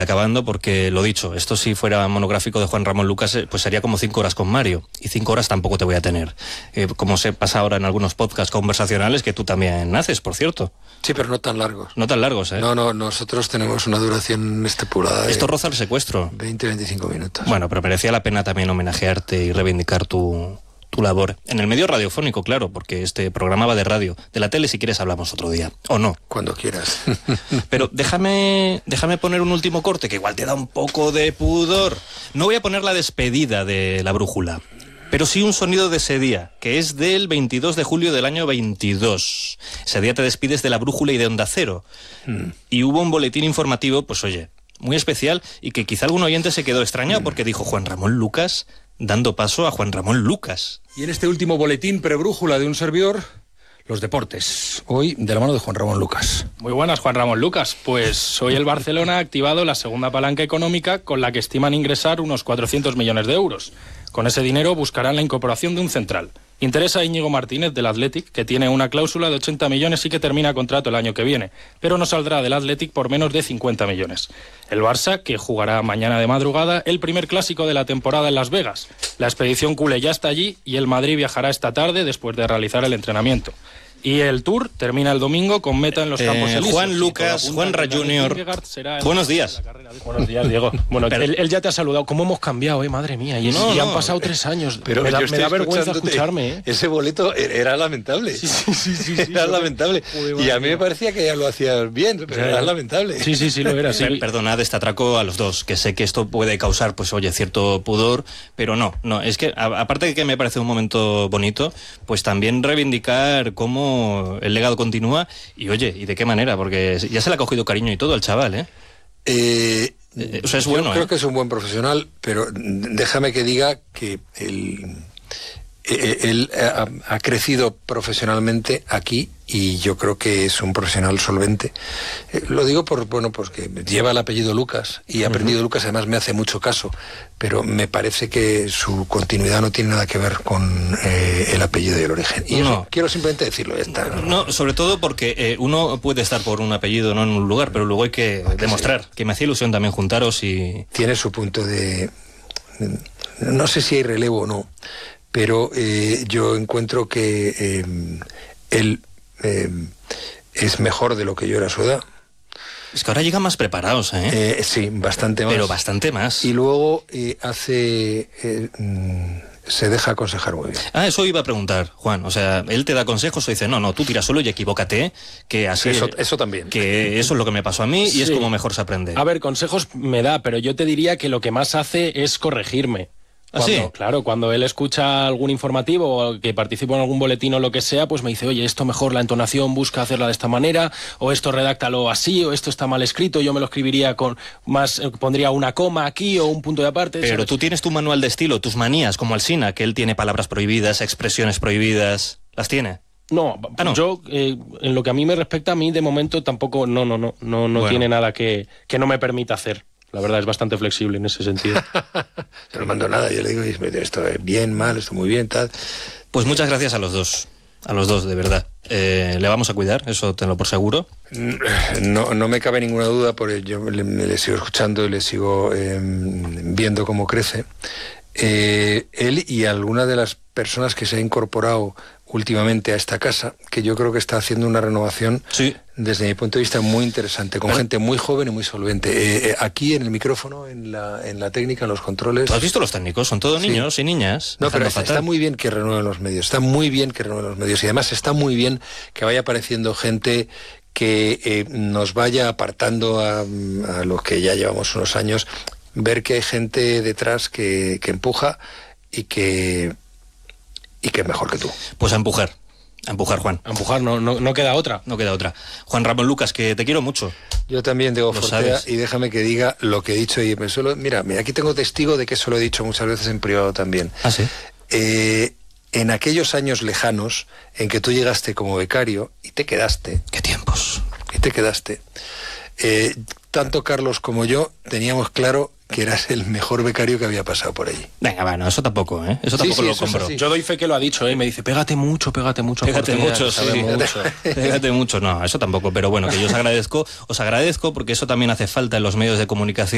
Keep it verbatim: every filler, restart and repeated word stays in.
acabando porque, lo dicho, esto si fuera monográfico de Juan Ramón Lucas, pues sería como cinco horas con Mario, y cinco horas tampoco te voy a tener, eh, como se pasa ahora en algunos podcasts conversacionales que tú también haces, por cierto. Sí, pero no tan largos. No tan largos, ¿eh? No, no, nosotros tenemos una duración estipulada. Esto roza el secuestro. veinte a veinticinco minutos. Bueno, pero merecía la pena también homenajearte y reivindicar tu... tu labor. En el medio radiofónico, claro, porque este programa va de radio. De la tele, si quieres, hablamos otro día. ¿O no? Cuando quieras. Pero déjame, déjame poner un último corte, que igual te da un poco de pudor. No voy a poner la despedida de La Brújula, pero sí un sonido de ese día, que es del veintidós de julio del año veintidós. Ese día te despides de La Brújula y de Onda Cero. Mm. Y hubo un boletín informativo, pues oye, muy especial, y que quizá algún oyente se quedó extrañado, mm. porque dijo Juan Ramón Lucas... dando paso a Juan Ramón Lucas. Y en este último boletín prebrújula de un servidor, los deportes. Hoy de la mano de Juan Ramón Lucas. Muy buenas, Juan Ramón Lucas. Pues hoy el Barcelona ha activado la segunda palanca económica con la que estiman ingresar unos cuatrocientos millones de euros. Con ese dinero buscarán la incorporación de un central. Interesa a Íñigo Martínez del Athletic, que tiene una cláusula de ochenta millones y que termina contrato el año que viene, pero no saldrá del Athletic por menos de cincuenta millones. El Barça, que jugará mañana de madrugada el primer clásico de la temporada en Las Vegas. La expedición culé ya está allí y el Madrid viajará esta tarde después de realizar el entrenamiento. Y el Tour termina el domingo con meta en los Campos eh, Elíseos. Juan Lucas, Juanra junior Buenos días. Buenos días, Diego. Bueno, él, él ya te ha saludado. ¿Cómo hemos cambiado, eh? Madre mía. Y, no, y no, han pasado tres años. Pero me da, me da vergüenza escucharme, ¿eh? Ese boleto era lamentable. Sí, sí, sí. sí, sí era sí, lamentable. Joder, y a mí me parecía que ya lo hacías bien, pero era lamentable. Sí, sí, sí, lo era. Sí. Perdonad este atraco a los dos, que sé que esto puede causar, pues oye, cierto pudor, pero no, no, es que a, aparte de que me parece un momento bonito, pues también reivindicar cómo el legado continúa y oye, y de qué manera, porque ya se le ha cogido cariño y todo al chaval, ¿eh? Eh, eh o sea, es bueno, yo creo ¿eh? que es un buen profesional, pero déjame que diga que él, él ha, ha crecido profesionalmente aquí y yo creo que es un profesional solvente. Eh, lo digo por, bueno, porque lleva el apellido Lucas y ha aprendido uh-huh. Lucas, además me hace mucho caso, pero me parece que su continuidad no tiene nada que ver con eh, el apellido y el origen. Y no. eso, quiero simplemente decirlo, ya está. No, no sobre todo porque eh, uno puede estar por un apellido, no en un lugar, pero luego hay que ah, demostrar, sí. que me hacía ilusión también juntaros y... Tiene su punto de... No sé si hay relevo o no, pero eh, yo encuentro que eh, él... Eh, es mejor de lo que yo era a su edad. Es que ahora llegan más preparados, ¿eh? eh sí, bastante más. Pero bastante más. Y luego eh, hace... Eh, mm, se deja aconsejar muy bien. Ah, eso iba a preguntar, Juan. O sea, él te da consejos o dice, no, no, tú tira solo y equivócate, que así... Eso, eso también. Que eso es lo que me pasó a mí y sí. es como mejor se aprende. A ver, consejos me da, pero yo te diría que lo que más hace es corregirme. Cuando, ¿Ah, sí? Claro, cuando él escucha algún informativo o que participo en algún boletín o lo que sea, pues me dice, oye, esto mejor la entonación, busca hacerla de esta manera, o esto redáctalo así, o esto está mal escrito, yo me lo escribiría con más, pondría una coma aquí o un punto de aparte. Pero ¿sabes? Tú tienes tu manual de estilo, tus manías, como Alsina, que él tiene palabras prohibidas, expresiones prohibidas, ¿las tiene? No, ah, no. yo, eh, en lo que a mí me respecta, a mí de momento tampoco, no, no, no, no, no bueno. tiene nada que, que no me permita hacer. La verdad es bastante flexible en ese sentido. No mando nada, yo le digo, esto es bien, mal, esto muy bien, tal. Pues muchas gracias a los dos, a los dos, de verdad. Eh, le vamos a cuidar, eso tenlo por seguro. No, no me cabe ninguna duda, porque yo le, le sigo escuchando y le sigo eh, viendo cómo crece. Eh, él y alguna de las personas que se ha incorporado últimamente a esta casa, que yo creo que está haciendo una renovación, sí. desde mi punto de vista, muy interesante, con Pero, gente muy joven y muy solvente. Eh, eh, aquí en el micrófono, en la, en la técnica, en los controles... ¿Tú has visto los técnicos? Son todos niños sí. y niñas. No, pero está, está muy bien que renueven los medios, está muy bien que renueven los medios, y además está muy bien que vaya apareciendo gente que eh, nos vaya apartando a, a los que ya llevamos unos años, ver que hay gente detrás que, que empuja y que... y que es mejor que tú. Pues a empujar, a empujar, Juan. A empujar, no, no, no queda otra. No queda otra. Juan Ramón Lucas, que te quiero mucho. Yo también, Diego Fortea, y déjame que diga lo que he dicho y me suelo... Mira, mira, aquí tengo testigo de que eso lo he dicho muchas veces en privado también. ¿Ah, sí? Eh, en aquellos años lejanos en que tú llegaste como becario y te quedaste... ¿Qué tiempos? Y te quedaste. Eh, tanto Carlos como yo teníamos claro que eras el mejor becario que había pasado por allí. Venga, bueno, eso tampoco, ¿eh? Eso tampoco sí, sí, lo eso compro. Yo doy fe que lo ha dicho, ¿eh? Me dice, pégate mucho, pégate mucho. Pégate mucho, sí. mucho. Pégate mucho, no, eso tampoco. Pero bueno, que yo os agradezco, os agradezco porque eso también hace falta en los medios de comunicación.